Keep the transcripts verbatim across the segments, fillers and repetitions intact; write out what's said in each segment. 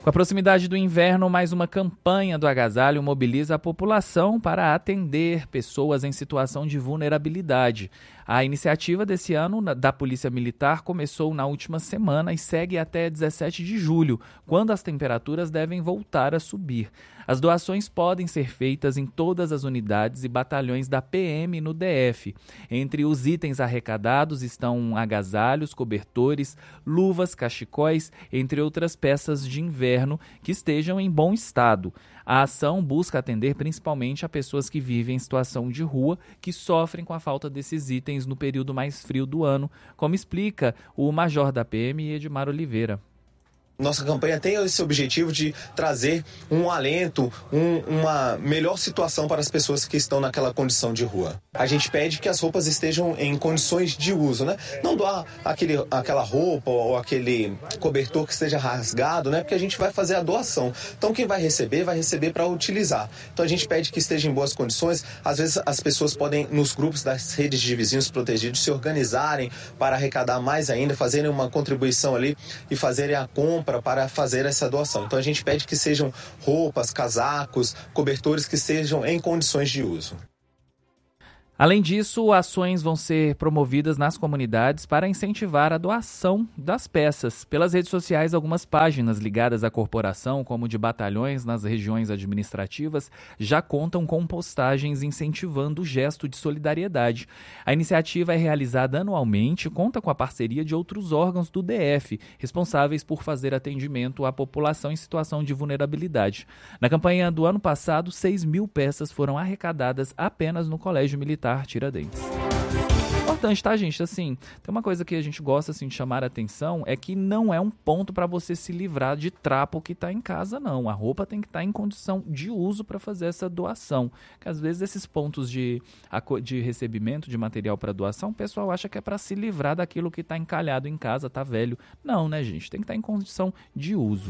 Com a proximidade do inverno, mais uma campanha do agasalho mobiliza a população para atender pessoas em situação de vulnerabilidade. A iniciativa desse ano da Polícia Militar começou na última semana e segue até dezessete de julho, quando as temperaturas devem voltar a subir. As doações podem ser feitas em todas as unidades e batalhões da P M no D F. Entre os itens arrecadados estão agasalhos, cobertores, luvas, cachecóis, entre outras peças de inverno que estejam em bom estado. A ação busca atender principalmente a pessoas que vivem em situação de rua, que sofrem com a falta desses itens no período mais frio do ano, como explica o major da P M, Edmar Oliveira. Nossa campanha tem esse objetivo de trazer um alento, um, uma melhor situação para as pessoas que estão naquela condição de rua. A gente pede que as roupas estejam em condições de uso, né? Não doar aquele, aquela roupa ou aquele cobertor que esteja rasgado, né? Porque a gente vai fazer a doação. Então quem vai receber, vai receber para utilizar. Então a gente pede que esteja em boas condições. Às vezes as pessoas podem, nos grupos das redes de vizinhos protegidos, se organizarem para arrecadar mais ainda, fazerem uma contribuição ali e fazerem a compra para fazer essa doação. Então a gente pede que sejam roupas, casacos, cobertores que sejam em condições de uso. Além disso, ações vão ser promovidas nas comunidades para incentivar a doação das peças. Pelas redes sociais, algumas páginas ligadas à corporação, como de batalhões nas regiões administrativas, já contam com postagens incentivando o gesto de solidariedade. A iniciativa é realizada anualmente e conta com a parceria de outros órgãos do D F, responsáveis por fazer atendimento à população em situação de vulnerabilidade. Na campanha do ano passado, seis mil peças foram arrecadadas apenas no Colégio Militar Tiradentes. Importante, tá, gente? Assim, tem uma coisa que a gente gosta assim, de chamar a atenção, é que não é um ponto para você se livrar de trapo que está em casa, não. A roupa tem que estar tá em condição de uso para fazer essa doação. Porque às vezes esses pontos de, de recebimento de material para doação, o pessoal acha que é para se livrar daquilo que está encalhado em casa, tá velho. Não, né, gente? Tem que estar tá em condição de uso.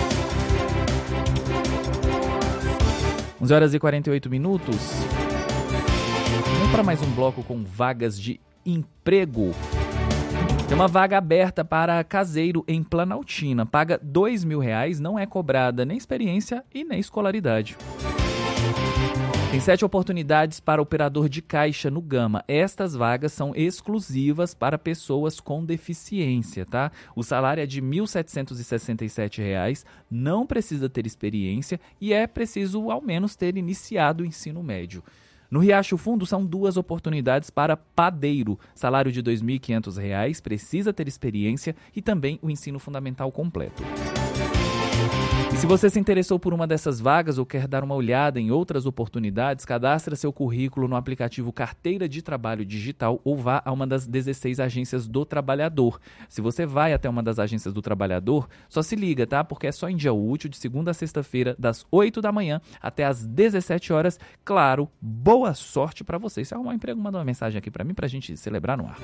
onze horas e quarenta e oito minutos. Vamos para mais um bloco com vagas de emprego. Tem uma vaga aberta para caseiro em Planaltina. Paga dois mil reais, não é cobrada nem experiência e nem escolaridade. Tem sete oportunidades para operador de caixa no Gama. Estas vagas são exclusivas para pessoas com deficiência, tá? O salário é de mil setecentos e sessenta e sete reais, não precisa ter experiência e é preciso ao menos ter iniciado o ensino médio. No Riacho Fundo, são duas oportunidades para padeiro, salário de dois mil e quinhentos reais, precisa ter experiência e também o ensino fundamental completo. E se você se interessou por uma dessas vagas ou quer dar uma olhada em outras oportunidades, cadastre seu currículo no aplicativo Carteira de Trabalho Digital ou vá a uma das dezesseis agências do Trabalhador. Se você vai até uma das agências do Trabalhador, só se liga, tá? Porque é só em dia útil, de segunda a sexta-feira, das oito da manhã até as dezessete horas. Claro, boa sorte para você. Se arrumar um emprego, manda uma mensagem aqui para mim pra gente celebrar no ar.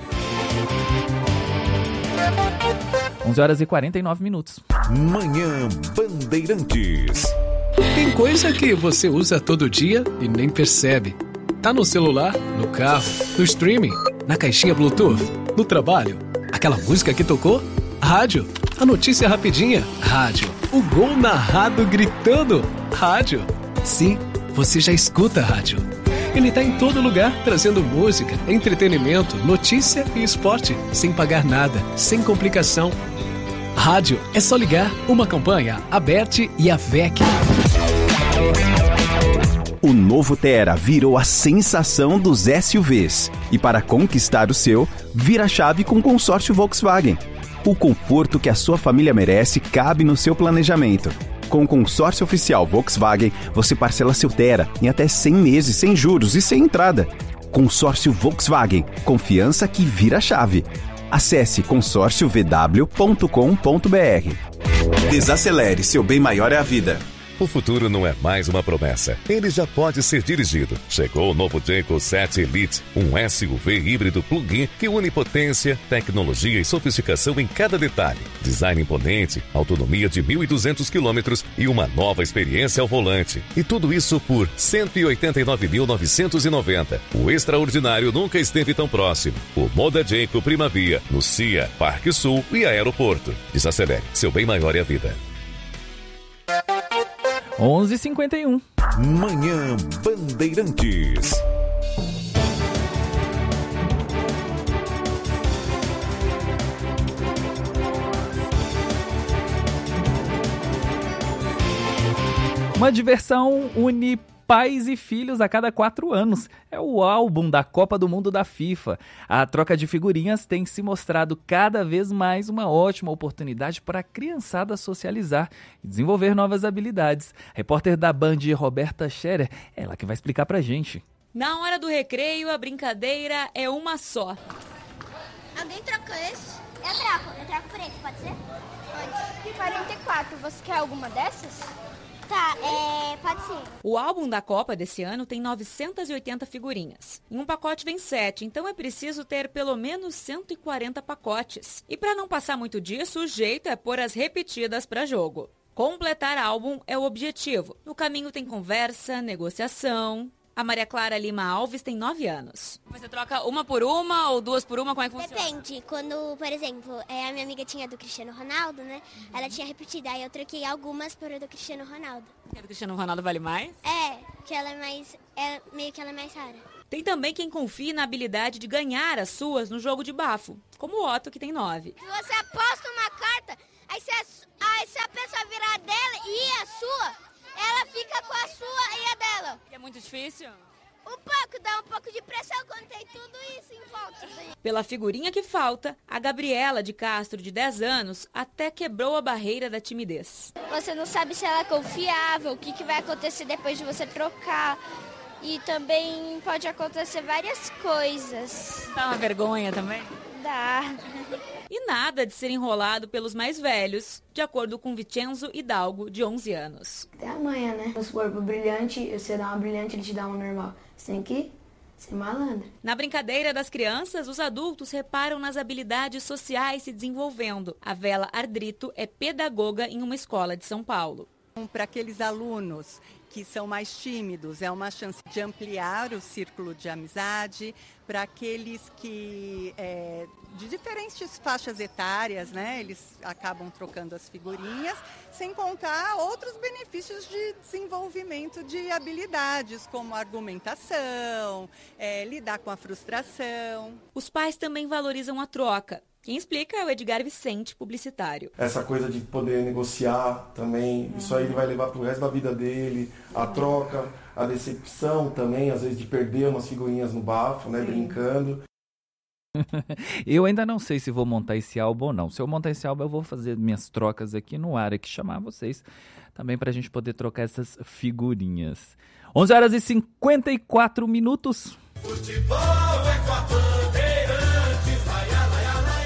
onze horas e quarenta e nove minutos. Manhã Bandeirantes. Tem coisa que você usa todo dia e nem percebe. Tá no celular, no carro, no streaming, na caixinha Bluetooth, no trabalho. Aquela música que tocou? Rádio. A notícia rapidinha? Rádio. O gol narrado gritando? Rádio. Sim, você já escuta rádio. Ele tá em todo lugar, trazendo música, entretenimento, notícia e esporte, sem pagar nada, sem complicação. Rádio é só ligar. Uma campanha, a Bert e a V E C. O novo Tera virou a sensação dos S U Vs. E para conquistar o seu, vira a chave com o consórcio Volkswagen. O conforto que a sua família merece cabe no seu planejamento. Com o consórcio oficial Volkswagen, você parcela seu Tera em até cem meses, sem juros e sem entrada. Consórcio Volkswagen. Confiança que vira a chave. Acesse consórcio v w ponto com ponto b r. Desacelere, seu bem maior é a vida. O futuro não é mais uma promessa, ele já pode ser dirigido. Chegou o novo Jayco sete Elite, um S U V híbrido plug-in que une potência, tecnologia e sofisticação em cada detalhe. Design imponente, autonomia de mil e duzentos quilômetros e uma nova experiência ao volante. E tudo isso por cento e oitenta e nove mil novecentos e noventa reais. O extraordinário nunca esteve tão próximo. O Moda Jayco Primavia, no C I A, Parque Sul e Aeroporto. Desacelere, seu bem maior é a vida. onze e cinquenta e um. Manhã Bandeirantes. Uma diversão une pais e filhos a cada quatro anos. É o álbum da Copa do Mundo da FIFA. A troca de figurinhas tem se mostrado cada vez mais uma ótima oportunidade para a criançada socializar e desenvolver novas habilidades. Repórter da Band, Roberta Scherer, ela que vai explicar pra gente. Na hora do recreio, a brincadeira é uma só. Alguém troca esse? Eu troco, eu troco por esse, pode ser? Pode. quarenta e quatro, você quer alguma dessas? Tá, é, pode ser. O álbum da Copa desse ano tem novecentas e oitenta figurinhas. Em um pacote vem sete, então é preciso ter pelo menos cento e quarenta pacotes. E para não passar muito disso, o jeito é pôr as repetidas para jogo. Completar álbum é o objetivo. No caminho tem conversa, negociação. A Maria Clara Lima Alves tem nove anos. Você troca uma por uma ou duas por uma? Como é que funciona? Depende. Quando, por exemplo, a minha amiga tinha do Cristiano Ronaldo, né? Ela tinha repetido, aí eu troquei algumas por a do Cristiano Ronaldo. A do Cristiano Ronaldo vale mais? É, que ela é mais, é, meio que ela é mais rara. Tem também quem confie na habilidade de ganhar as suas no jogo de bafo, como o Otto, que tem nove. Se você aposta uma carta, aí se a, aí se a pessoa virar dela e a sua, ela fica com a sua e a dela. E é muito difícil? Um pouco, dá um pouco de pressão quando tem tudo isso em volta. Pela figurinha que falta, a Gabriela de Castro, de dez anos, até quebrou a barreira da timidez. Você não sabe se ela é confiável, o que, que vai acontecer depois de você trocar. E também pode acontecer várias coisas. Dá uma vergonha também? Dá. E nada de ser enrolado pelos mais velhos, de acordo com Vincenzo Hidalgo, de onze anos. Tem a manha, né? Se for pro brilhante, você dá uma brilhante, ele te dá uma normal. Você tem que ser malandro. Na brincadeira das crianças, os adultos reparam nas habilidades sociais se desenvolvendo. A Vela Ardrito é pedagoga em uma escola de São Paulo. Para aqueles alunos que são mais tímidos, é uma chance de ampliar o círculo de amizade. Para aqueles que, é, de diferentes faixas etárias, né, eles acabam trocando as figurinhas, sem contar outros benefícios de desenvolvimento de habilidades, como argumentação, é, lidar com a frustração. Os pais também valorizam a troca. Quem explica é o Edgar Vicente, publicitário. Essa coisa de poder negociar também, uhum. Isso aí ele vai levar pro resto da vida dele, a uhum. troca, a decepção também, às vezes de perder umas figurinhas no bafo, né, uhum. brincando. Eu ainda não sei se vou montar esse álbum ou não. Se eu montar esse álbum, eu vou fazer minhas trocas aqui no ar, aqui chamar vocês também pra gente poder trocar essas figurinhas. onze horas e cinquenta e quatro minutos. Futebol é com a Bandeirantes, vai, vai, vai, vai.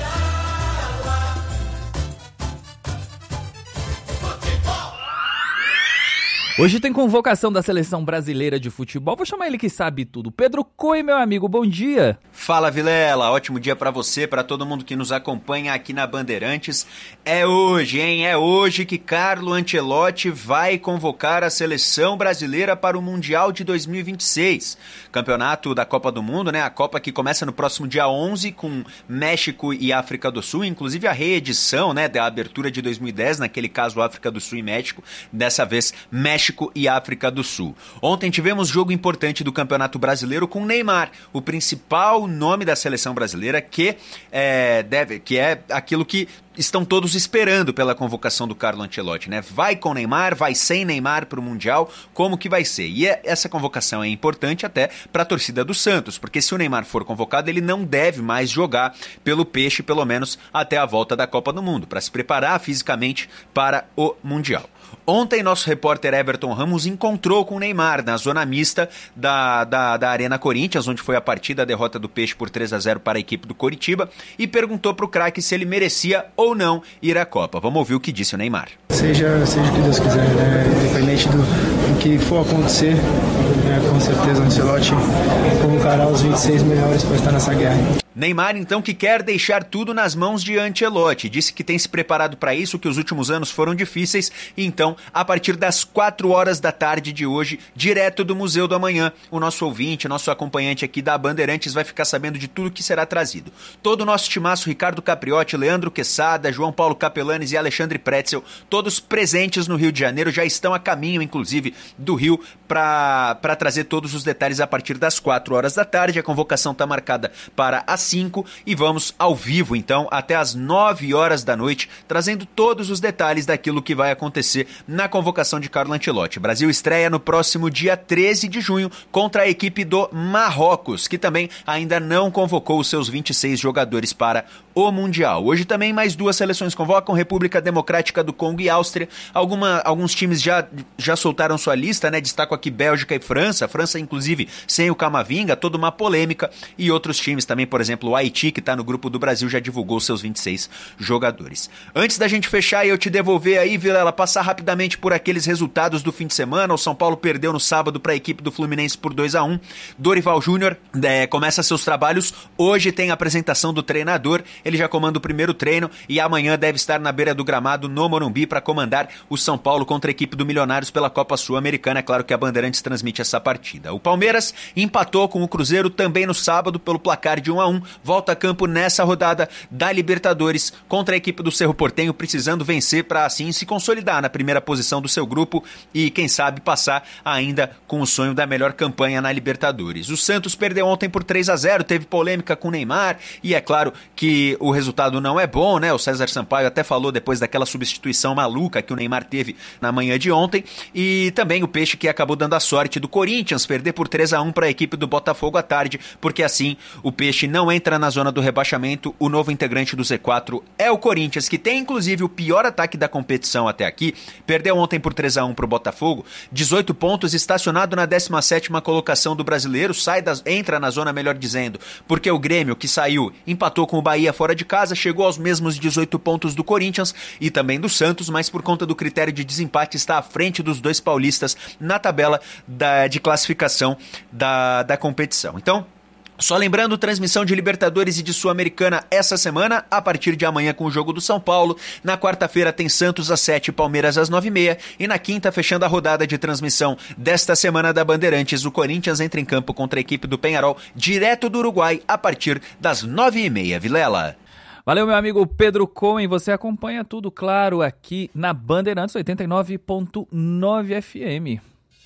Hoje tem convocação da Seleção Brasileira de Futebol. Vou chamar ele que sabe tudo. Pedro Coi, meu amigo, bom dia. Fala, Vilela. Ótimo dia pra você, pra todo mundo que nos acompanha aqui na Bandeirantes. É hoje, hein? É hoje que Carlo Ancelotti vai convocar a Seleção Brasileira para o Mundial de dois mil e vinte e seis. Campeonato da Copa do Mundo, né? A Copa que começa no próximo dia onze com México e África do Sul. Inclusive a reedição, né, da abertura de dois mil e dez, naquele caso África do Sul e México. Dessa vez, México México e África do Sul. Ontem tivemos jogo importante do Campeonato Brasileiro com Neymar, o principal nome da seleção brasileira, que é, deve, que é aquilo que estão todos esperando pela convocação do Carlo Ancelotti, né? Vai com Neymar, vai sem Neymar para o Mundial, como que vai ser? E é, essa convocação é importante até para a torcida do Santos, porque se o Neymar for convocado, ele não deve mais jogar pelo Peixe, pelo menos até a volta da Copa do Mundo, para se preparar fisicamente para o Mundial. Ontem, nosso repórter Everton Ramos encontrou com o Neymar na zona mista da, da, da Arena Corinthians, onde foi a partida, a derrota do Peixe por três a zero para a equipe do Coritiba, e perguntou para o craque se ele merecia ou não ir à Copa. Vamos ouvir o que disse o Neymar. Seja, seja o que Deus quiser, né? Independente do, do que for acontecer, né? Com certeza o Ancelotti convocará os vinte e seis melhores para estar nessa guerra. Neymar, então, que quer deixar tudo nas mãos de Ancelotti. Disse que tem se preparado para isso, que os últimos anos foram difíceis. E então, a partir das quatro horas da tarde de hoje, direto do Museu do Amanhã, o nosso ouvinte, nosso acompanhante aqui da Bandeirantes vai ficar sabendo de tudo que será trazido. Todo o nosso timaço, Ricardo Capriotti, Leandro Quesada, João Paulo Capelanes e Alexandre Pretzel, todos presentes no Rio de Janeiro, já estão a caminho, inclusive, do Rio para para trazer todos os detalhes a partir das quatro horas da tarde. A convocação está marcada para as cinco e vamos ao vivo, então, até as nove horas da noite, trazendo todos os detalhes daquilo que vai acontecer na convocação de Carlo Ancelotti. Brasil estreia no próximo dia treze de junho contra a equipe do Marrocos, que também ainda não convocou os seus vinte e seis jogadores para o Mundial. Hoje também mais duas seleções convocam, República Democrática do Congo e Áustria. Alguma, alguns times já, já soltaram sua lista, né? Destaco aqui Bélgica e França. França, inclusive, sem o Camavinga, toda uma polêmica. E outros times também, por exemplo, o Haiti, que está no grupo do Brasil, já divulgou seus vinte e seis jogadores. Antes da gente fechar e eu te devolver aí, Vilela, passar rapidamente por aqueles resultados do fim de semana. O São Paulo perdeu no sábado para a equipe do Fluminense por dois a um. Dorival Júnior é, começa seus trabalhos. Hoje tem a apresentação do treinador. Ele já comanda o primeiro treino e amanhã deve estar na beira do gramado no Morumbi para comandar o São Paulo contra a equipe do Milionários pela Copa Sul-Americana. É claro que a Bandeirantes transmite essa partida. O Palmeiras empatou com o Cruzeiro também no sábado pelo placar de um a um. Volta a campo nessa rodada da Libertadores contra a equipe do Cerro Porteño, precisando vencer para assim se consolidar na primeira posição do seu grupo e quem sabe passar ainda com o sonho da melhor campanha na Libertadores. O Santos perdeu ontem por três a zero, teve polêmica com o Neymar e é claro que o resultado não é bom, né? O César Sampaio até falou depois daquela substituição maluca que o Neymar teve na manhã de ontem. E também o Peixe, que acabou dando a sorte do Corinthians perder por três a um para a equipe do Botafogo à tarde, porque assim o Peixe não entra na zona do rebaixamento. O novo integrante do Z quatro é o Corinthians, que tem inclusive o pior ataque da competição até aqui. Perdeu ontem por três a um para o Botafogo, dezoito pontos, estacionado na décima sétima colocação do Brasileiro, sai das, entra na zona, melhor dizendo, porque o Grêmio, que saiu, empatou com o Bahia fora de casa, chegou aos mesmos dezoito pontos do Corinthians e também do Santos, mas por conta do critério de desempate está à frente dos dois paulistas na tabela da, de classificação da, da competição. Então, só lembrando, transmissão de Libertadores e de Sul-Americana essa semana, a partir de amanhã com o jogo do São Paulo. Na quarta-feira tem Santos às sete, Palmeiras às nove e meia. E na quinta, fechando a rodada de transmissão desta semana da Bandeirantes, o Corinthians entra em campo contra a equipe do Peñarol, direto do Uruguai, a partir das nove e meia. Vilela. Valeu, meu amigo Pedro Cohen. Você acompanha tudo, claro, aqui na Bandeirantes oitenta e nove ponto nove F M.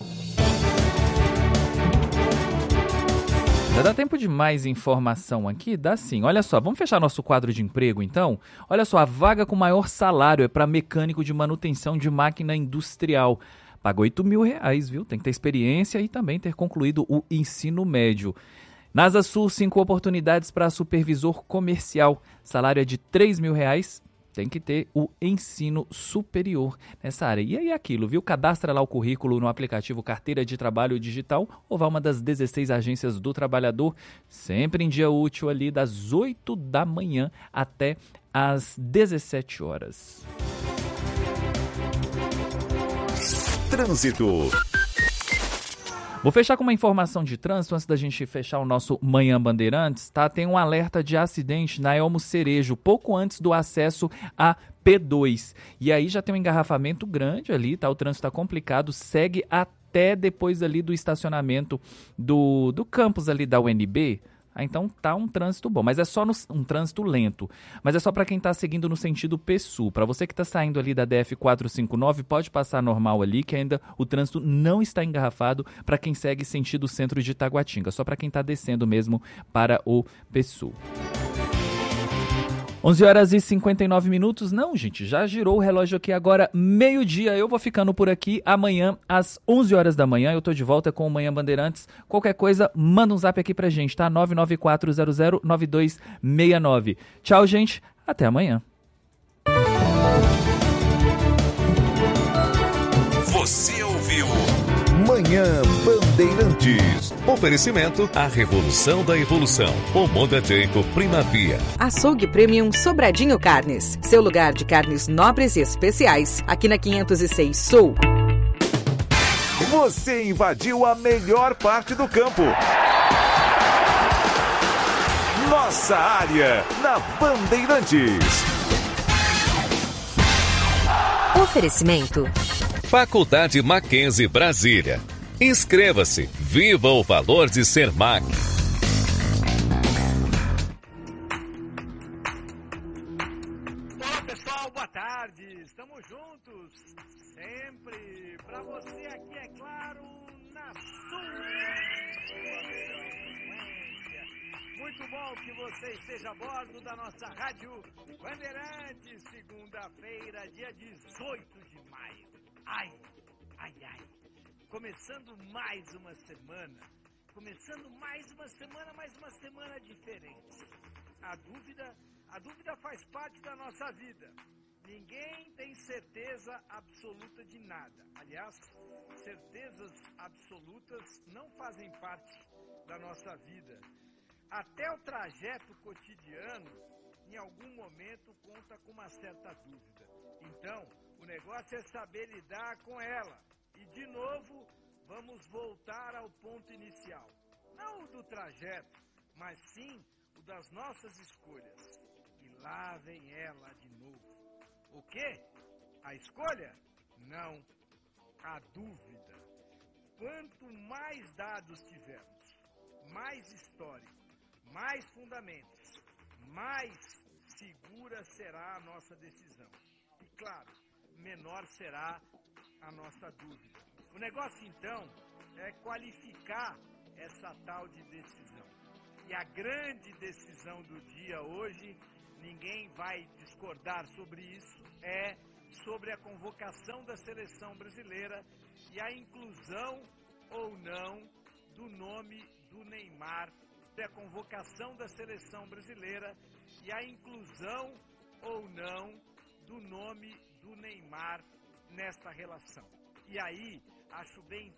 Já dá tempo de mais informação aqui? Dá sim. Olha só, vamos fechar nosso quadro de emprego então? Olha só, a vaga com maior salário é para mecânico de manutenção de máquina industrial. Paga oito mil reais, viu? Tem que ter experiência e também ter concluído o ensino médio. Na Asa Sul, cinco oportunidades para supervisor comercial. Salário é de três mil reais. Tem que ter o ensino superior nessa área. E aí aquilo, viu? Cadastra lá o currículo no aplicativo Carteira de Trabalho Digital ou vá a uma das dezesseis agências do trabalhador, sempre em dia útil ali das oito da manhã até às dezessete horas. Trânsito. Vou fechar com uma informação de trânsito antes da gente fechar o nosso Manhã Bandeirantes, tá? Tem um alerta de acidente na Elmo Cerejo, pouco antes do acesso a P dois. E aí já tem um engarrafamento grande ali, tá? O trânsito tá complicado, segue até depois ali do estacionamento do, do campus ali da U N B. Ah, então tá um trânsito bom, mas é só no, um trânsito lento, mas é só para quem tá seguindo no sentido P-Sul. Para você que tá saindo ali da D F quatrocentos e cinquenta e nove, pode passar normal ali, que ainda o trânsito não está engarrafado para quem segue sentido centro de Taguatinga, só para quem tá descendo mesmo para o P-Sul. onze horas e cinquenta e nove minutos. Não, gente, já girou o relógio aqui agora, meio-dia. Eu vou ficando por aqui. Amanhã, às onze horas da manhã, eu tô de volta com o Manhã Bandeirantes. Qualquer coisa, manda um zap aqui pra gente, tá? nove nove quatro zero zero nove dois seis nove. Tchau, gente. Até amanhã. Você ouviu Manhã Bandeirantes. Oferecimento A Revolução da Evolução. O Moda Jayco Primavia. Açougue Premium Sobradinho Carnes. Seu lugar de carnes nobres e especiais. Aqui na quinhentos e seis Sul. Você invadiu a melhor parte do campo. Nossa área, na Bandeirantes. Oferecimento. Faculdade Mackenzie Brasília. Inscreva-se. Viva o valor de ser Mac. Olá pessoal, boa tarde. Estamos juntos. Sempre para você aqui, é claro, na sua frequência. Muito bom que você esteja a bordo da nossa Rádio Bandeirantes, segunda-feira, dia dezoito de maio. Ai, ai, ai. Começando mais uma semana. Começando mais uma semana, mais uma semana diferente. A dúvida, a dúvida faz parte da nossa vida. Ninguém tem certeza absoluta de nada. Aliás, certezas absolutas não fazem parte da nossa vida. Até o trajeto cotidiano, em algum momento, conta com uma certa dúvida. Então, o negócio é saber lidar com ela. E, de novo, vamos voltar ao ponto inicial. Não o do trajeto, mas sim o das nossas escolhas. E lá vem ela de novo. O quê? A escolha? Não, a dúvida. Quanto mais dados tivermos, mais histórico, mais fundamentos, mais segura será a nossa decisão. E, claro, menor será a nossa dúvida. O negócio, então, é qualificar essa tal de decisão. E a grande decisão do dia hoje, ninguém vai discordar sobre isso, é sobre a convocação da seleção brasileira e a inclusão ou não do nome do Neymar. A convocação da seleção brasileira e a inclusão ou não do nome do Neymar nesta relação. E aí, acho bem